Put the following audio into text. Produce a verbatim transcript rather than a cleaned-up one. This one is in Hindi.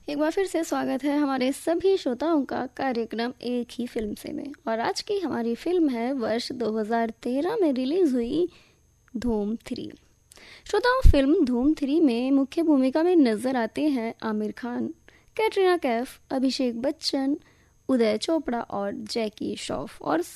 एक बार फिर से स्वागत है हमारे सभी श्रोताओं का कार्यक्रम एक ही फिल्म से में। और आज की हमारी फिल्म है वर्ष दो हज़ार तेरह में रिलीज हुई धूम थ्री। श्रोताओं, फिल्म धूम थ्री में मुख्य भूमिका में नजर आते हैं आमिर खान, कैटरीना कैफ, अभिषेक बच्चन, उदय चोपड़ा और जैकी श्रॉफ। और